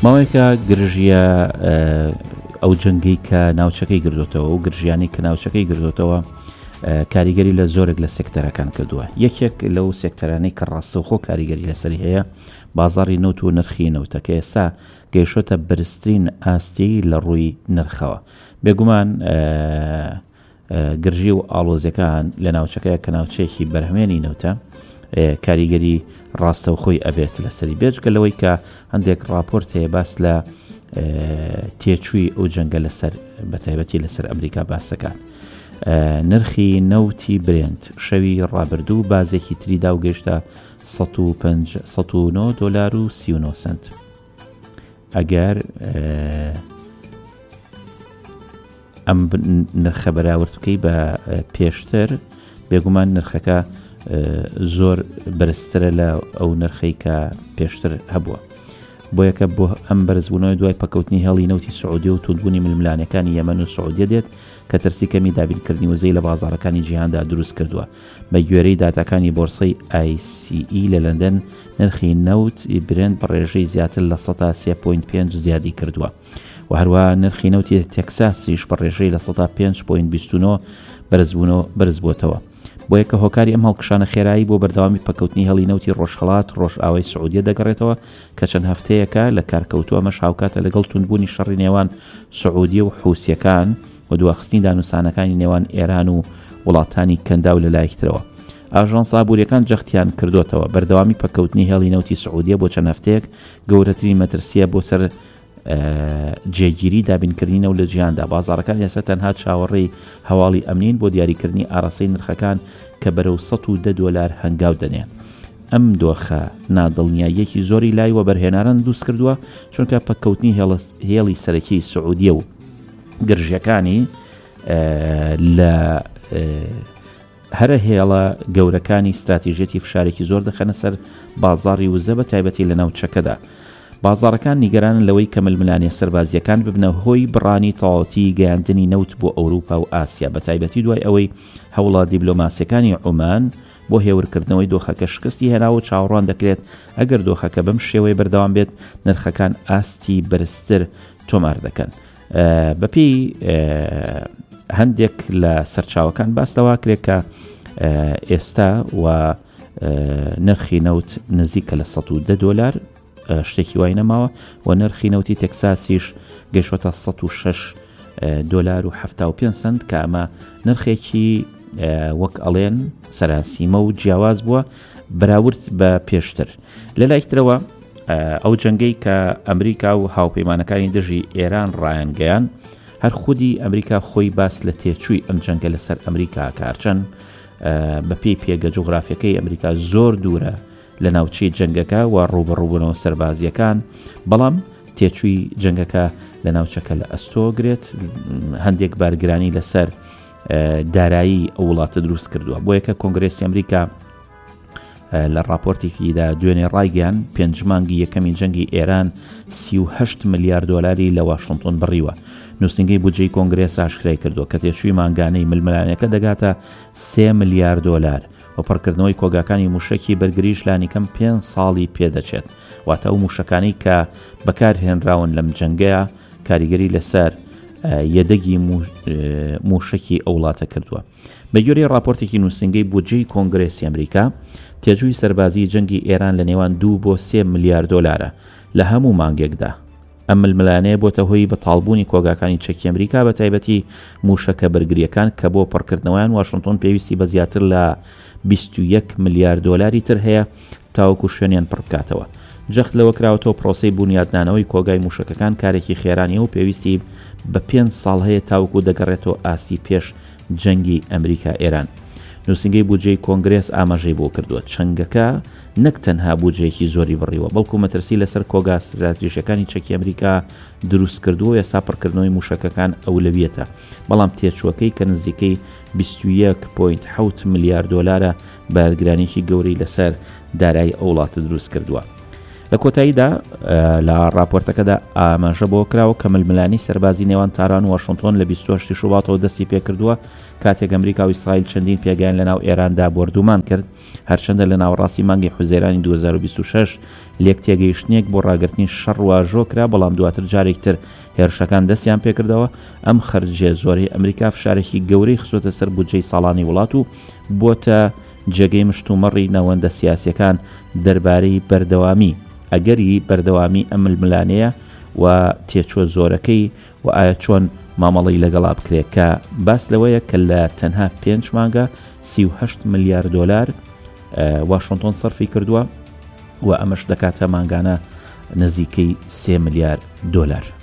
ماوەیەکە گرژیە ئەو جەنگی کە ناوچەکەی گردوتەوە و گرژیانی کە ناوچەکەی گردوتەوە کاریگەری لە زۆرێک لە سێکتەرەکان کردووە. یەکێک لەو سێکتەرانەی کە ڕاستەوخۆ کاریگەری لەسەری هەیە بازاڕی نەوت و نرخی نەوتە کە ئێستا گەیشتە بەرزترین ئاستی لە ڕووی نرخەوە. بێگومان گرژی و ئاڵۆزیەکان لە ناوچەکەیە کە ناوچەیەکی بەرهەمێنی نەوتە کاریگەری ڕاستەوخۆی ئەبێت لەسەری بێجگە لەوەی کە هەندێک راپۆرت هەیە باس لە تێچووی ئەو جەنگە لەسەر بەتایبەتی لەسەر ئەمریکا باسەکان. نرخی نەوتی برێنت شەوی ڕابردوو بازێکی تریدا و گەیشتە $109.39. ئەگەر ئەم نرخە بەراورد بکەی بە پێشتر بێگومان نرخەکە زۆر بەرزترە لە ئەو نرخەی کە پێشتر هەبووە. بۆ یەکە بۆ ئەم بەرزبوونەوەی دوای پەکەوتنی هێڵی نەوتی سعودی و توندبوونی ململانەکانی یەمەن و سعودیە دێت کە ترسی کەمی دابینکردنی وزەی لە بازاڕەکانی جیهاندا دروست کردووە. بە گوێرەی داتاکانی بۆرسەی ICE لە لەندەن نرخی نەوت برێن بە ڕێژەی زیاتر لە 3.5 زیادی کردووە و هەروە نرخی نەوتی تێکساسیش بە ڕێژەی لە 5.29 بەرز بووتەوە. بۆ یەکە هۆکاری ئەم هەڵکشانە خێرایی بۆ بەردەوامی پەکەوتنی هێڵی نەوتی ڕۆژهەڵات ڕۆژئاوای سعودیە دەگەڕێتەوە کە چەند هەفتەیەکە لە کارکەوتووە ئەمەش هاوکاتە لەگەڵ توندبوونی شەڕی نێوان سعودیە و حوسیەکان و دواخستنی دانوسانەکانی نێوان ئێران و وڵاتانی کەندا و لەلایەکترەوە. ئاژانس ئابوووریەکان جەختیان کردوتەوە بەردەوامی پەکەوتنی هێڵی نەوتی سعودیە بۆ چەند هەفتەیەک گەورەترین مەترسیە بۆ سەر جێگیری دابینکردنەوە لە جیهاندا. بازاڕەکان ئێستا تەنها چاوەڕێی هەواڵی ئەمنین بۆ دیاریکردنی ئاڕاستەی نرخەکان کە بەرەو $110 هەنگاو دەنێن. ئەم دۆخە نادڵنیاییەکی زۆری لای وە بەرهێناران دروست کردووە چونکە پەکەوتنی هێڵی سەرەکی سعودیە و گرژیەکانی لە هەرە هێڵە گەورەکانی استراتیژێتی فشارێکی زۆر دەخەنە سەر بازاڕی وزە بە تایبەتی لە ناوچەکەدا. بازاڕەکان نیگەرانن لەوەی کە ململانێ سەربازیەکان ببنە هۆی بڕانی تەواوەتی گەیاندنی نەوت بۆ ئەوروپا و ئاسیا بە تایبەتی دوای ئەوەی هەوڵە دیبلۆماسیەکانی عومان بۆ هێورکردنەوەی دۆخەکە شکستی هێناوە چاوەڕوان دەکرێت ئەگەر دۆخەکە بەم شێوەی بەردەوام بێت نرخەکان ئاستی بەرزتر تۆمار دەکەن. بەپێی هەندێک لە سەرچاوەکان باستەوا کرێت کە ئێستا و نرخی نەوت نزیکە لە $110 شتێکی وای نەماوە و نرخی نەوتی تێکساسیش گەیشتە $106.75 کە ئەمە نرخێکی وەک ئەڵێن سەراسیمە و جیاواز بووە بەراورد بە پێشتر. لەلایەکترەوە ئەو جەنگەی کە ئەمریکا و هاوپەیمانەکانی دژی ئێران ڕایانگەیان هەر خودی ئەمریکا خۆی باس لە تێچووی ئەم جەنگە لەسەر ئەمریکا کارچەند بەپێی پێگە جوغرافیەکەی ئەمریکا زۆر دوورە لە ناوچەی جەنگەکە و ڕوبەڕووبوونەوە سەربازیەکان بەڵام تێچووی جەنگەکە لە ناوچەکە لە ئەستۆگرێت هەندێک بارگرانی لەسەر دارایی ئەو وڵاتە دروست کردووە. بۆ یەکە کۆنگرێسی ئەمریکا لە راپۆرتێکیدا دوێنێ ڕایگەیان پێنجمانگی یەکەمی جەنگی ئێران $38 ملیار لە واشنگتن بڕیوە. نووسنگەی بودجەی کۆنگرێس ئاشکرای کردووە کە تێچووی مانگانەی ململانەکە دەگاتە $3 ملیار و پڕکردنەوەی کۆگاکانی موشکی بەرگریش لانیکەم 5 ساڵی پێدەچێت. واتە ئەو موشکانەی کە بەکارهێنراون لەم جەنگەیە کاریگەری لەسەر یەدەگی موشکی ئەو وڵاتە کردووە. بە گوێرەی راپۆرتێکی نووسنگەی بودجەی کۆنگرێسی ئەمریکا تێجووی سەربازی جەنگی ئێران لە نێوان $2 بۆ $3 ملیار لە هەموو مانگێکدا. ئەم ململانەیە بۆتە هۆی بەتاڵبوونی کۆگاکانی چەکی ئەمریکا بە تایبەتی موشەکە بەرگریەکان کە بۆ پڕکردنەوەیان واشنگتن پێویستی بە زیاتر لە $21 ملیار تر هەیە تاوەکو شوێنیان پڕ بکاتەوە. جەخت لەوە کراوەتەوە پرۆسەی بنیادنانەوەی کۆگای موشەکەکان کارێکی خێرانی و پێویستی بە 5 ساڵ هەیە تاوەکو دەگەڕێتەوە ئاسی پێش جەنگی ئەمریکا ئێران. نووسنگەی بودجەی کۆنگرێس ئاماژەی بۆ کردووە چەنگەکە نەک تەنها بودجەیەکی زۆری بڕیوە بەڵکو مەترسی لەسەر کۆگا استراتیژیەکانی چەکی ئەمریکا دروست کردووە ئێستا پڕکردنەوەی موشەکەکان ئەولەویەتە بەڵام تێچووەکەی کە نزیکەی $21.7 ملیار بارگرانێکی گەورەی لەسەر دارایی ئەو وڵاتە دروست کردووە. لە کۆتاییدا لە راپۆرتەکەدا ئاماژە بۆ کراوە کە ململانی سەربازی نێوان تاران و واشنتن لە 28 شوباتەوە دەستی پێکردووە کاتێک ئەمریکا و ئیسرائیل چەندین پێگەیان لەناو ئێراندا بردومان کرد هەرچەندە لە ناوەڕاستی مانگی حوزەیرانی 2026 لێک تێگەیشتنێک بۆ ڕاگررتنی شەڕ واژۆکرا بەڵام دواتر جارێکتر هێرشەکان دەستیان پێکردەوە ئەم خەرجێ زۆری ئەمریکا فشارێکی گەورەی خستوەتە سەر بودجەی ساڵانی وڵات و بۆتە جێگەی مشتومەڕی نەوەندە سیاسیەکان دەربارەی بەردەوامی ئەگەری بەردەوامی ئەم ململانەیە و تێچۆ زۆرەکەی و ئایا چۆن مامەڵی لەگەڵا بکرێت کە باس لەوەیە کە لە تەنها 5 مانگە 38 ملیار دۆلار واشنتن سەرفی کردووە و ئەمەش دەکاتە مانگانە نزیکەی 3 ملیار دۆلار.